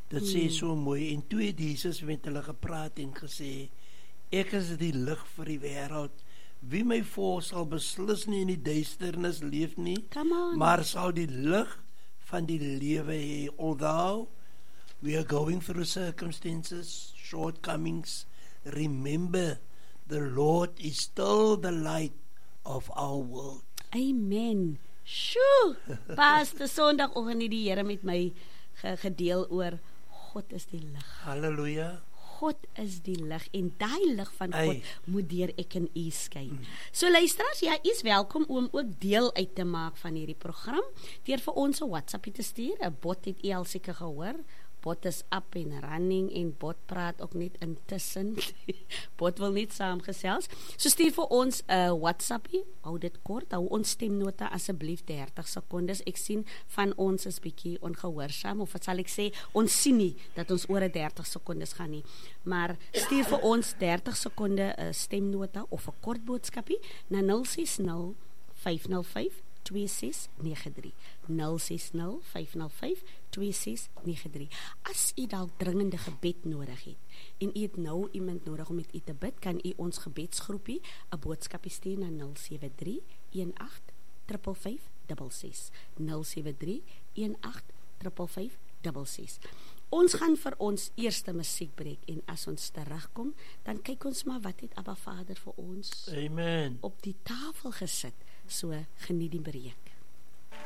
Dit sê so mooi, en toe het Jesus met hulle gepraat en gesê, ek is die lig vir die wêreld. Wie my volg sal beslis nie in die duisternis leef nie, maar sal die lig van die lewe hê. Although we are going through circumstances, shortcomings, remember the Lord is still the light of our world. Amen. Sjoe, Pastor Sondagoggend het die Here met my gedeel oor God is die lig. Halleluja. God is die lig en daai lig van God moet deur ek en u skyn. So luisteraars, jy is welkom om ook deel uit te maak van hierdie program deur vir ons 'n WhatsApp te stuur. 'n Bot het u al seker gehoor. Bot is up en running en Bot praat ook net intussen. Bot wil net saamgesels. So stuur vir ons 'n WhatsAppie. Hou dit kort. Hou ons stemnota asseblief 30 sekondes. Ek sien van ons is bietjie ongehoorsaam, of wat sal ek sê, ons sien nie dat ons oor 30 sekondes gaan nie. Maar stuur vir ons 30 sekonde 'n stemnota of 'n kort boodskapie na 060 505 2693 060 505 2693. As u dalk dringende gebed nodig het en u het nou iemand nodig om met u te bid, kan u ons gebedsgroepie 'n boodskapie stuur na 073 18 55566 073 18 55566. Ons gaan vir ons eerste musiekbreek en as ons terugkom, dan kyk ons maar wat het Abba Vader vir ons Amen. op die tafel gesit. So geniet die breek.